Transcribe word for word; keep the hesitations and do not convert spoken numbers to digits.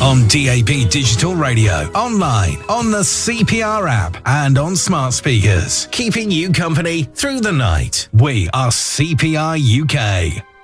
On D A B Digital Radio, online, on the C P R app, and on smart speakers. Keeping you company through the night. We are C P R U K.